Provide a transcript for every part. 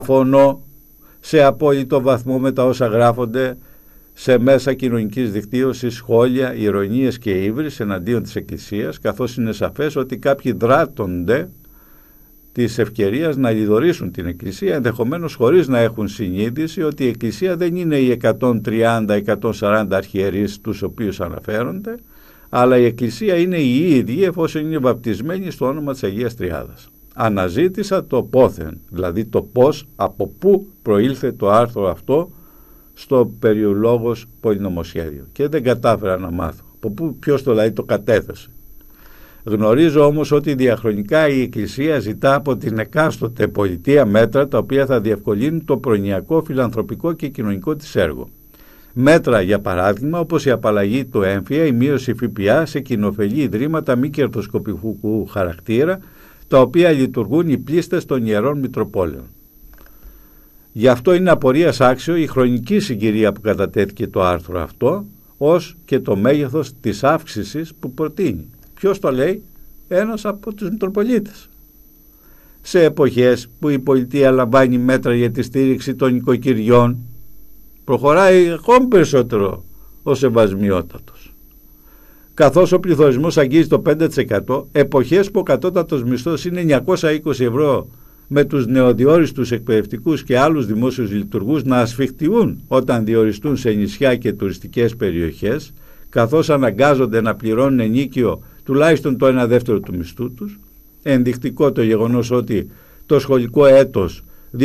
Φωνώ σε απόλυτο βαθμό με τα όσα γράφονται σε μέσα κοινωνικής δικτύωσης, σχόλια, ηρωνίες και ύβρις εναντίον της Εκκλησίας, καθώς είναι σαφές ότι κάποιοι δράτονται της ευκαιρίας να λιδωρήσουν την Εκκλησία, ενδεχομένως χωρίς να έχουν συνείδηση ότι η Εκκλησία δεν είναι οι 130-140 αρχιερείς τους οποίους αναφέρονται, αλλά η Εκκλησία είναι οι ίδιοι εφόσον είναι βαπτισμένοι στο όνομα της Αγίας Τριάδας. Αναζήτησα το πόθεν, δηλαδή το πώς, από πού προήλθε το άρθρο αυτό στο περιολόγος πολυνομοσχέδιο, και δεν κατάφερα να μάθω από πού, ποιος το δηλαδή το κατέθεσε. Γνωρίζω όμως ότι διαχρονικά η Εκκλησία ζητά από την εκάστοτε πολιτεία μέτρα τα οποία θα διευκολύνουν το προνοιακό, φιλανθρωπικό και κοινωνικό της έργο. Μέτρα, για παράδειγμα, όπως η απαλλαγή του έμφυα, η μείωση ΦΠΑ σε κοινοφελή ιδρύματα μη κερδοσκοπικού χαρακτήρα, τα οποία λειτουργούν οι πλήστες των Ιερών Μητροπόλεων. Γι' αυτό είναι απορίας άξιο η χρονική συγκυρία που κατατέθηκε το άρθρο αυτό, ως και το μέγεθος της αύξησης που προτείνει. Ποιος το λέει? Ένας από τους Μητροπολίτες. Σε εποχές που η πολιτεία λαμβάνει μέτρα για τη στήριξη των οικοκυριών, προχωράει ακόμη περισσότερο ο Σεβασμιότατος. Καθώς ο πληθωρισμός αγγίζει το 5%, εποχές που ο κατώτατος μισθός είναι 920 ευρώ, με τους νεοδιόριστους εκπαιδευτικούς και άλλους δημόσιους λειτουργούς να ασφιχτιούν όταν διοριστούν σε νησιά και τουριστικές περιοχές, καθώς αναγκάζονται να πληρώνουν ενίκιο τουλάχιστον το 1/2 του μισθού τους. Ενδεικτικό το γεγονός ότι το σχολικό έτος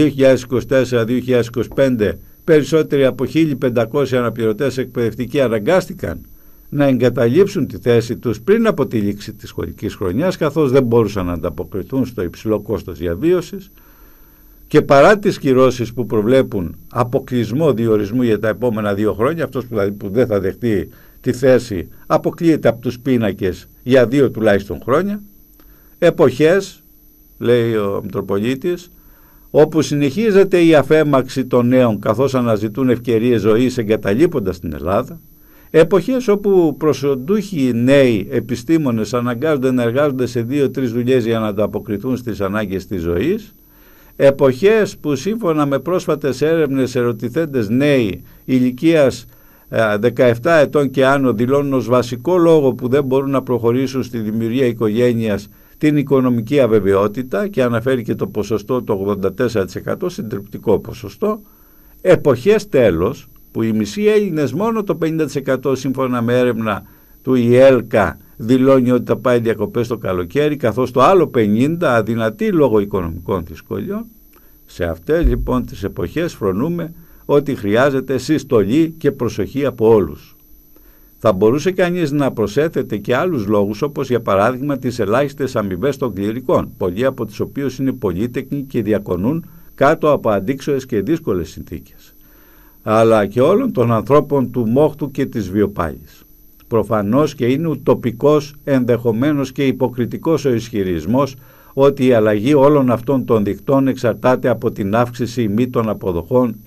2024-2025 περισσότεροι από 1.500 αναπληρωτές εκπαιδευτικοί αναγκάστηκαν να εγκαταλείψουν τη θέση τους πριν από τη λήξη της σχολικής χρονιάς, καθώς δεν μπορούσαν να ανταποκριθούν στο υψηλό κόστος διαβίωσης, και παρά τις κυρώσεις που προβλέπουν αποκλεισμό διορισμού για τα επόμενα 2 χρόνια, αυτός που δεν θα δεχτεί τη θέση αποκλείεται από τους πίνακες για 2 τουλάχιστον χρόνια. Εποχές, λέει ο Μητροπολίτης, όπου συνεχίζεται η αφέμαξη των νέων καθώς αναζητούν ευκαιρίες ζωής εγκαταλείποντας την Ελλάδα. Εποχές όπου προσοντούχοι νέοι επιστήμονες αναγκάζονται να εργάζονται σε 2-3 δουλειές για να ανταποκριθούν στις ανάγκες της ζωής. Εποχές που σύμφωνα με πρόσφατες έρευνες ερωτηθέντες νέοι ηλικίας 17 ετών και άνω δηλώνουν ως βασικό λόγο που δεν μπορούν να προχωρήσουν στη δημιουργία οικογένειας την οικονομική αβεβαιότητα, και αναφέρει και το ποσοστό το 84%, συντριπτικό ποσοστό. Εποχές τέλος που οι μισοί Έλληνες, μόνο το 50% σύμφωνα με έρευνα του ΙΕΛΚΑ, δηλώνει ότι θα πάει διακοπές το καλοκαίρι, καθώς το άλλο 50% αδυνατεί λόγω οικονομικών δυσκολιών. Σε αυτές λοιπόν τις εποχές φρονούμε ότι χρειάζεται συστολή και προσοχή από όλους. Θα μπορούσε κανείς να προσέθεται και άλλους λόγους, όπως για παράδειγμα τις ελάχιστες αμοιβές των κληρικών, πολλοί από τους οποίους είναι πολύτεκνοι και διακονούν κάτω από αντίξωες και δύσκολες συνθήκες, αλλά και όλων των ανθρώπων του μόχτου και της βιοπάλης. Προφανώς και είναι ουτοπικός, ενδεχομένως και υποκριτικός ο ισχυρισμός ότι η αλλαγή όλων αυτών των δικτών εξαρτάται από την αύξηση μη των αποδοχών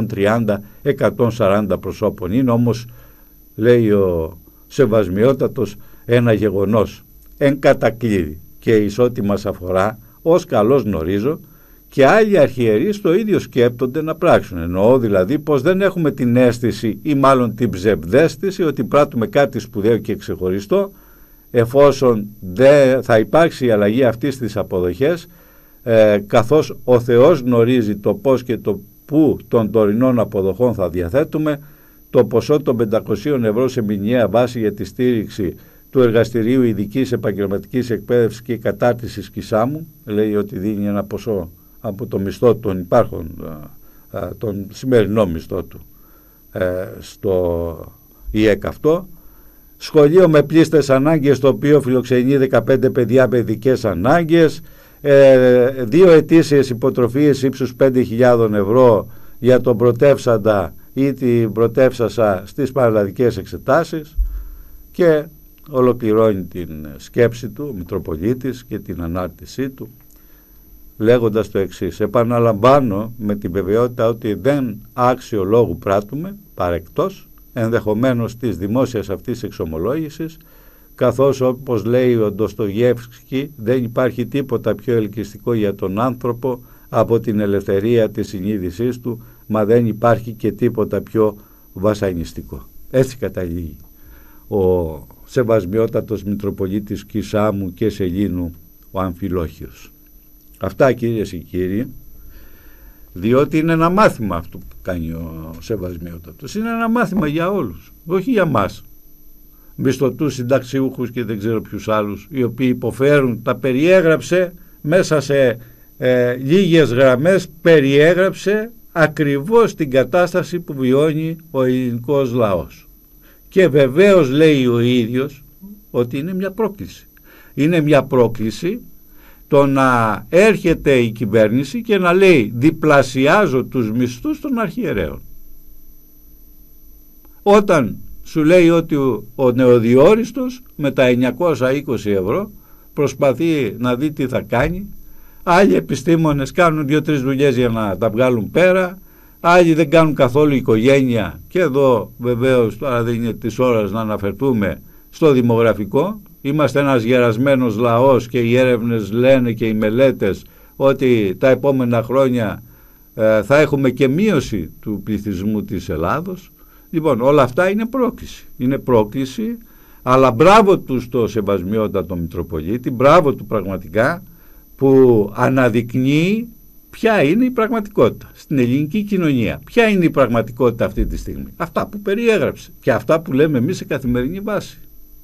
130-140 προσώπων. Είναι όμως, λέει ο Σεβασμιότατος, ένα γεγονός εν κατακλείδη, και εις ό,τι μας αφορά, ως καλώς γνωρίζω, και άλλοι αρχιερείς το ίδιο σκέπτονται να πράξουν. Εννοώ δηλαδή πως δεν έχουμε την αίσθηση ή μάλλον την ψευδαίσθηση ότι πράττουμε κάτι σπουδαίο και ξεχωριστό, εφόσον δεν θα υπάρξει η αλλαγή αυτής στις αποδοχές, καθώς ο Θεός γνωρίζει το πώς και το πού των τωρινών αποδοχών θα διαθέτουμε το ποσό των 500 ευρώ σε μηνιαία βάση για τη στήριξη του Εργαστηρίου Ειδικής Επαγγελματικής Εκπαίδευσης και Κατάρτισης Κισάμου. Λέει ότι δίνει ένα ποσό από το μισθό των υπάρχων, τον σημερινό μισθό του, στο ΙΕΚ αυτό. Σχολείο με πλήστες ανάγκες, το οποίο φιλοξενεί 15 παιδιά με ειδικές ανάγκες, 2 ετήσιες υποτροφίες ύψους 5.000 ευρώ για τον πρωτεύσαντα ή την πρωτεύσασα στις παραλλαδικές εξετάσεις, και ολοκληρώνει την σκέψη του ο Μητροπολίτης και την ανάρτησή του λέγοντας το εξής: επαναλαμβάνω με την βεβαιότητα ότι δεν άξιο λόγου πράττουμε, παρεκτός ενδεχομένως της δημόσιας αυτής εξομολόγησης, καθώς όπως λέει ο Ντοστογεύσκι δεν υπάρχει τίποτα πιο ελκυστικό για τον άνθρωπο από την ελευθερία της συνείδησής του, μα δεν υπάρχει και τίποτα πιο βασανιστικό. Έτσι καταλήγει ο σεβασμιότατος Μητροπολίτης Κισάμου και Σελήνου, ο Αμφιλόχιος. Αυτά, κυρίες και κύριοι, διότι είναι ένα μάθημα αυτό που κάνει ο σεβασμιότατος. Είναι ένα μάθημα για όλους, όχι για μας, μισθωτούς, συνταξιούχους και δεν ξέρω ποιους άλλους, οι οποίοι υποφέρουν. Τα περιέγραψε μέσα σε λίγες γραμμές, περιέγραψε ακριβώς την κατάσταση που βιώνει ο ελληνικός λαός. Και βεβαίως λέει ο ίδιος ότι είναι μια πρόκληση. Είναι μια πρόκληση το να έρχεται η κυβέρνηση και να λέει διπλασιάζω τους μισθούς των αρχιερέων. Όταν σου λέει ότι ο νεοδιόριστος με τα 920 ευρώ προσπαθεί να δει τι θα κάνει, άλλοι επιστήμονες κάνουν 2-3 δουλειές για να τα βγάλουν πέρα, άλλοι δεν κάνουν καθόλου οικογένεια, και εδώ βεβαίως τώρα δεν είναι της ώρας να αναφερθούμε στο δημογραφικό. Είμαστε ένας γερασμένος λαός και οι έρευνες λένε και οι μελέτες ότι τα επόμενα χρόνια θα έχουμε και μείωση του πληθυσμού της Ελλάδος. Λοιπόν, όλα αυτά είναι πρόκληση. Είναι πρόκληση, αλλά μπράβο του στο σεβασμιότατο Μητροπολίτη, μπράβο του πραγματικά που αναδεικνύει ποια είναι η πραγματικότητα στην ελληνική κοινωνία. Ποια είναι η πραγματικότητα αυτή τη στιγμή? Αυτά που περιέγραψε και αυτά που λέμε εμείς σε καθημερινή βάση.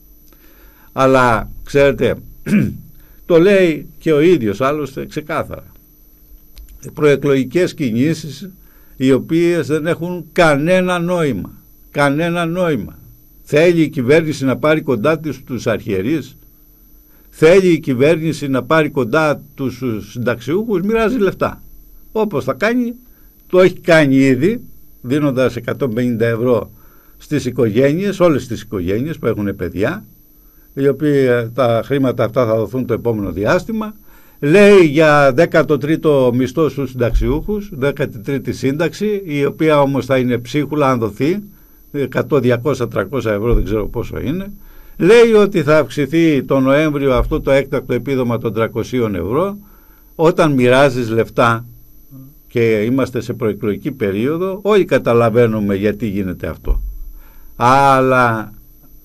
Αλλά ξέρετε, το λέει και ο ίδιος άλλωστε ξεκάθαρα. Προεκλογικές κινήσεις οι οποίες δεν έχουν κανένα νόημα. Κανένα νόημα. Θέλει η κυβέρνηση να πάρει κοντά τους αρχιερείς, θέλει η κυβέρνηση να πάρει κοντά τους συνταξιούχους, μοιράζει λεφτά. Όπως θα κάνει, το έχει κάνει ήδη, δίνοντας 150 ευρώ στις οικογένειες, όλες τις οικογένειες που έχουν παιδιά, οι οποίοι τα χρήματα αυτά θα δοθούν το επόμενο διάστημα. Λέει για 13ο μισθό στους συνταξιούχους, 13η σύνταξη, η οποία όμως θα είναι ψίχουλα αν δοθεί, 100, 200, 300 ευρώ, δεν ξέρω πόσο είναι. Λέει ότι θα αυξηθεί το Νοέμβριο αυτό το έκτακτο επίδομα των 300 ευρώ. Όταν μοιράζεις λεφτά και είμαστε σε προεκλογική περίοδο, όλοι καταλαβαίνουμε γιατί γίνεται αυτό. Αλλά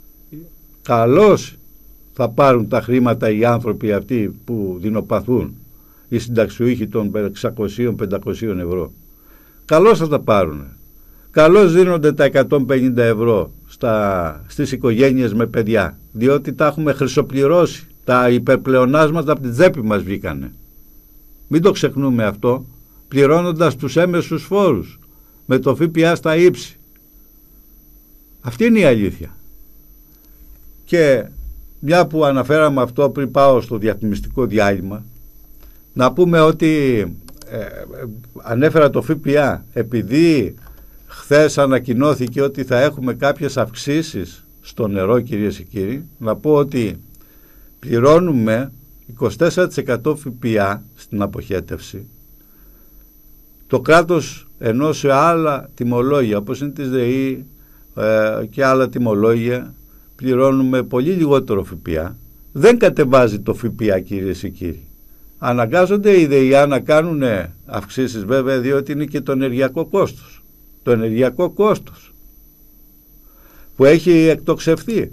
καλώς θα πάρουν τα χρήματα οι άνθρωποι αυτοί που δεινοπαθούν, οι συνταξιούχοι των 600-500 ευρώ. Καλώς θα τα πάρουν. Καλώς δίνονται τα 150 ευρώ στις οικογένειες με παιδιά, διότι τα έχουμε χρυσοπληρώσει. Τα υπερπλεονάσματα από την τσέπη μας βγήκανε. Μην το ξεχνούμε αυτό, πληρώνοντας τους έμεσους φόρους με το ΦΠΑ στα ύψη. Αυτή είναι η αλήθεια. Και μια που αναφέραμε αυτό πριν πάω στο διαφημιστικό διάλειμμα, να πούμε ότι ανέφερα το ΦΠΑ επειδή χθες ανακοινώθηκε ότι θα έχουμε κάποιες αυξήσεις στο νερό, κυρίες και κύριοι. Να πω ότι πληρώνουμε 24% ΦΠΑ στην αποχέτευση. Το κράτος, ενώ σε άλλα τιμολόγια όπως είναι της ΔΕΗ και άλλα τιμολόγια πληρώνουμε πολύ λιγότερο ΦΠΑ, δεν κατεβάζει το ΦΠΑ, κυρίες και κύριοι. Αναγκάζονται οι ΔΕΗΑ να κάνουν αυξήσεις, βέβαια, διότι είναι και το ενεργειακό κόστος. Το ενεργειακό κόστος που έχει εκτοξευθεί.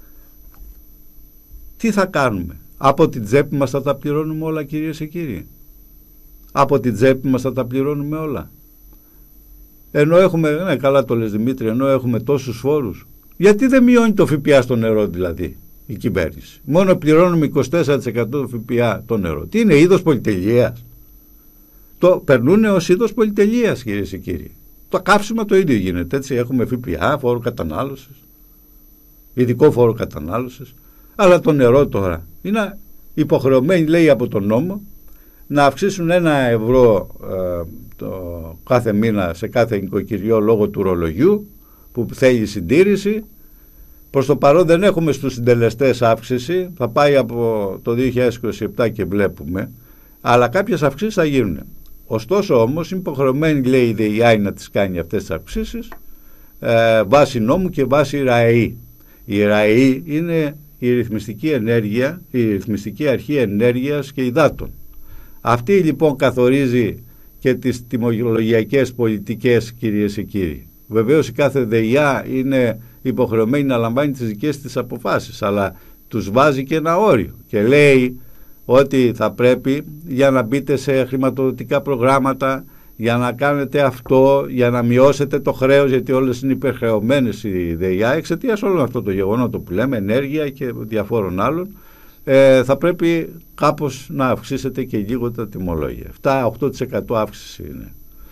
Τι θα κάνουμε? Από την τσέπη μας θα τα πληρώνουμε όλα, κυρίες και κύριοι? Από την τσέπη μας θα τα πληρώνουμε όλα? Ενώ έχουμε, ναι, καλά το λες Δημήτρη, ενώ έχουμε τόσους φόρους, γιατί δεν μειώνει το ΦΠΑ στο νερό δηλαδή η κυβέρνηση? Μόνο πληρώνουμε 24% ΦΠΑ το νερό. Τι είναι, είδος πολυτελείας? Το περνούν ως είδος πολυτελείας, κυρίες και κύριοι. Το καύσιμα το ίδιο γίνεται, έτσι. Έχουμε ΦΠΑ, φόρο κατανάλωσης, ειδικό φόρο κατανάλωσης. Αλλά το νερό τώρα είναι υποχρεωμένοι, λέει, από τον νόμο να αυξήσουν 1 ευρώ το κάθε μήνα σε κάθε νοικοκυριό λόγω του ρολογιού που θέλει συντήρηση. Προς το παρόν δεν έχουμε στους συντελεστές αύξηση, θα πάει από το 2027 και βλέπουμε, αλλά κάποιες αυξήσεις θα γίνουν. Ωστόσο όμως είναι υποχρεωμένη, λέει η ΔΕΙΑ, να τις κάνει αυτές τις αυξήσεις βάσει νόμου και βάσει ΡΑΕΗ. Η ΡΑΕΗ είναι η ρυθμιστική ενέργεια, η ρυθμιστική αρχή ενέργειας και υδάτων. Αυτή λοιπόν καθορίζει και τις τιμολογιακές πολιτικές, κυρίες και κύριοι. Βεβαίως η κάθε ΔΕΙΑ είναι υποχρεωμένη να λαμβάνει τις δικές της αποφάσεις, αλλά τους βάζει και ένα όριο και λέει ότι θα πρέπει για να μπείτε σε χρηματοδοτικά προγράμματα, για να κάνετε αυτό, για να μειώσετε το χρέος, γιατί όλες είναι υπερχρεωμένες οι ΔΕΙΑ εξαιτίας όλων αυτό το γεγονότο που λέμε, ενέργεια και διαφόρων άλλων, θα πρέπει κάπως να αυξήσετε και λίγο τα τιμολόγια. 7-8% αύξηση είναι.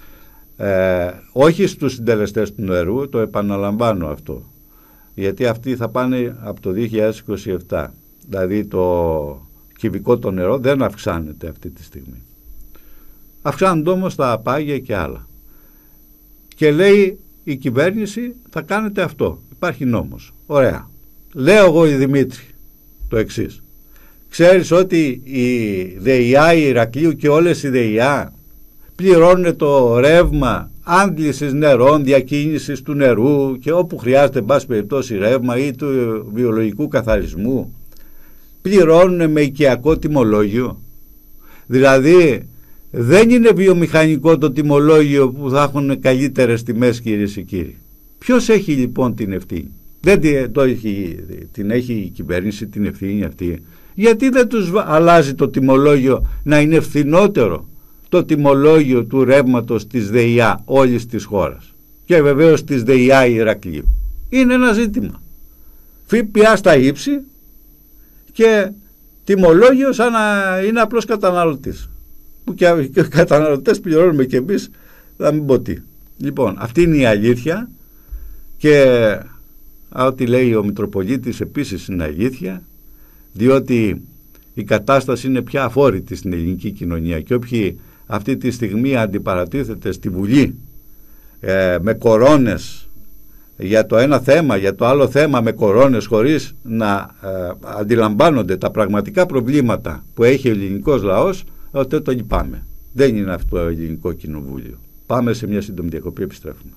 Όχι στους συντελεστές του νερού, το επαναλαμβάνω αυτό, γιατί αυτοί θα πάνε από το 2027. Δηλαδή το κυβικό το νερό δεν αυξάνεται αυτή τη στιγμή. Αυξάνονται όμως τα πάγια και άλλα. Και λέει η κυβέρνηση θα κάνετε αυτό. Υπάρχει νόμος. Ωραία. Λέω εγώ, η Δημήτρη, το εξής. Ξέρεις ότι η ΔΕΙΑ, η Ηρακλείου και όλες οι ΔΕΙΑ πληρώνουν το ρεύμα άντλησης νερών, διακίνησης του νερού και όπου χρειάζεται εν πάση περιπτώσει ρεύμα ή του βιολογικού καθαρισμού, πληρώνουν με οικιακό τιμολόγιο. Δηλαδή δεν είναι βιομηχανικό το τιμολόγιο που θα έχουν καλύτερες τιμές, κυρίες και κύριοι. Ποιος έχει λοιπόν την ευθύνη? Δεν την έχει η κυβέρνηση την ευθύνη αυτή? Γιατί δεν τους αλλάζει το τιμολόγιο να είναι φθηνότερο το τιμολόγιο του ρεύματος της ΔΕΙΑ όλης της χώρας και βεβαίως της ΔΕΙΑ Ηρακλείου? Είναι ένα ζήτημα. ΦΠΑ στα ύψη και τιμολόγιο σαν να είναι απλός καταναλωτής, που και οι καταναλωτές πληρώνουμε και εμείς, θα μην πω τι. Λοιπόν, αυτή είναι η αλήθεια και ό,τι λέει ο Μητροπολίτης επίσης είναι αλήθεια, διότι η κατάσταση είναι πια αφόρητη στην ελληνική κοινωνία και όποιοι αυτή τη στιγμή αντιπαρατίθεται στη Βουλή με κορώνες για το ένα θέμα, για το άλλο θέμα με κορώνες, χωρίς να αντιλαμβάνονται τα πραγματικά προβλήματα που έχει ο ελληνικός λαός, ότι το λυπάμαι. Δεν είναι αυτό το ελληνικό κοινοβούλιο. Πάμε σε μια σύντομη διακοπή, επιστρέφουμε.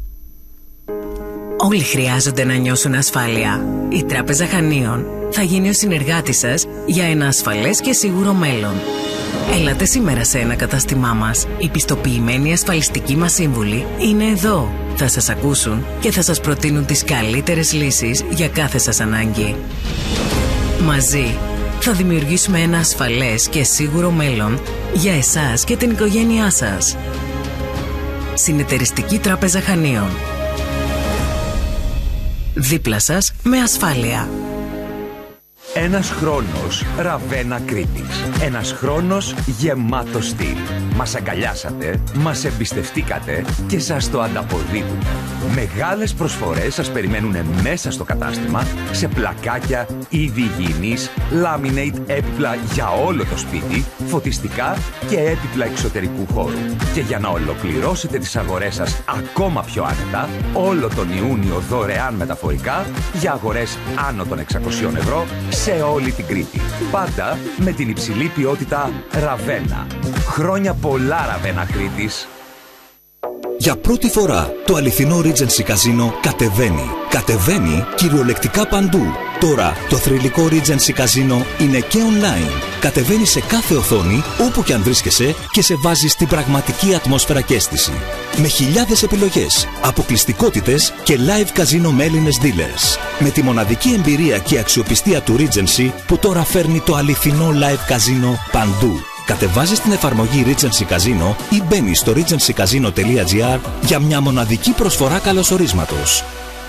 Όλοι χρειάζονται να νιώσουν ασφάλεια. Η Τράπεζα Χανίων θα γίνει ο συνεργάτης σας για ένα ασφαλές και σίγουρο μέλλον. Έλατε σήμερα σε ένα κατάστημά μας. Οι πιστοποιημένοι ασφαλιστικοί μας σύμβουλοι είναι εδώ. Θα σας ακούσουν και θα σας προτείνουν τις καλύτερες λύσεις για κάθε σας ανάγκη. Μαζί θα δημιουργήσουμε ένα ασφαλές και σίγουρο μέλλον για εσάς και την οικογένειά σας. Συνεταιριστική Τράπεζα Χανίων. Δίπλα σας με ασφάλεια. Ένας χρόνος Ραβένα Κρήτης. Ένας χρόνος γεμάτο στυλ. Μας αγκαλιάσατε, μας εμπιστευτήκατε και σας το ανταποδίδουμε. Μεγάλες προσφορές σας περιμένουν μέσα στο κατάστημα σε πλακάκια, είδη υγιεινής, laminate έπιπλα για όλο το σπίτι, φωτιστικά και έπιπλα εξωτερικού χώρου. Και για να ολοκληρώσετε τις αγορές σας ακόμα πιο άνετα, όλο τον Ιούνιο δωρεάν μεταφορικά για αγορές άνω των 600 ευρώ σε όλη την Κρήτη. Πάντα με την υψηλή ποιότητα Ραβένα. Χρόνια πολλά, Ραβένα Κρήτης. Για πρώτη φορά το αληθινό Regency Casino κατεβαίνει. Κατεβαίνει κυριολεκτικά παντού. Τώρα το θρυλικό Regency Casino είναι και online. Κατεβαίνει σε κάθε οθόνη, όπου και αν βρίσκεσαι, και σε βάζει στην πραγματική ατμόσφαιρα και αίσθηση. Με χιλιάδες επιλογές, αποκλειστικότητες και live casino με Έλληνες dealers. Με τη μοναδική εμπειρία και αξιοπιστία του Regency που τώρα φέρνει το αληθινό live casino παντού. Κατεβάζεις την εφαρμογή Regency Casino ή μπαίνεις στο regencycasino.gr για μια μοναδική προσφορά καλωσορίσματος.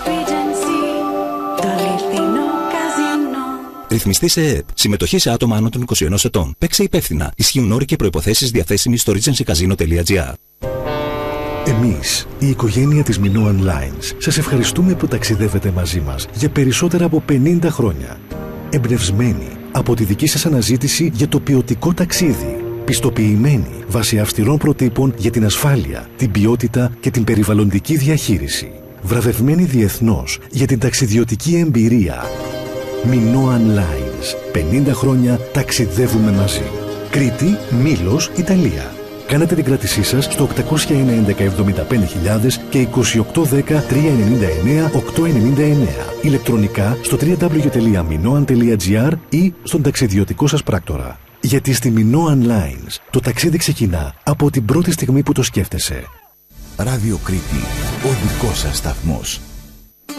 Ρυθμιστή σε ΕΕΠ. Συμμετοχή σε άτομα άνω των 21 ετών. Παίξε υπεύθυνα. Ισχύουν όροι και προϋποθέσεις διαθέσιμοι στο regencycasino.gr. Εμείς, η οικογένεια της Minoan Lines, σας ευχαριστούμε που ταξιδεύετε μαζί μας για περισσότερα από 50 χρόνια. Εμπνευσμένοι από τη δική σας αναζήτηση για το ποιοτικό ταξίδι. Πιστοποιημένοι βάσει αυστηρών προτύπων για την ασφάλεια, την ποιότητα και την περιβαλλοντική διαχείριση. Βραβευμένοι διεθνώς για την ταξιδιωτική εμπειρία. Minoan Lines. 50 χρόνια ταξιδεύουμε μαζί. Κρήτη, Μήλος, Ιταλία. Κάνετε την κράτησή σας στο 801-11-75.000 και 2810-399-899. Ηλεκτρονικά στο www.minoan.gr ή στον ταξιδιωτικό σας πράκτορα. Γιατί στη Minoan Lines το ταξίδι ξεκινά από την πρώτη στιγμή που το σκέφτεσαι. Ράδιο Κρήτη, ο δικός σας σταθμός.